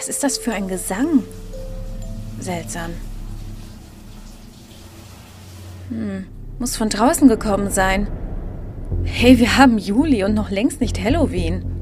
Was ist das für ein Gesang? Seltsam. Muss von draußen gekommen sein. Hey, wir haben Juli und noch längst nicht Halloween.